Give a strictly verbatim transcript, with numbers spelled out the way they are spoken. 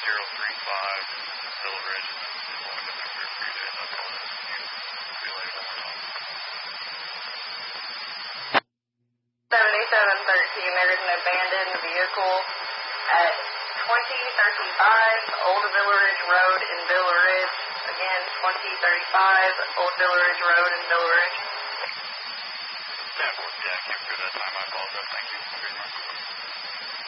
zero three five, Villa Ridge, is going to Victor for you, That's all it is. See you later. seventy-seven thirteen, there is an abandoned vehicle at twenty thirty-five Old Villa Ridge Road in Villa Ridge. Again, twenty thirty-five Old Villa Ridge Road in Villa Ridge. ten four, yeah, I came through that time. I apologize. Thank you very much.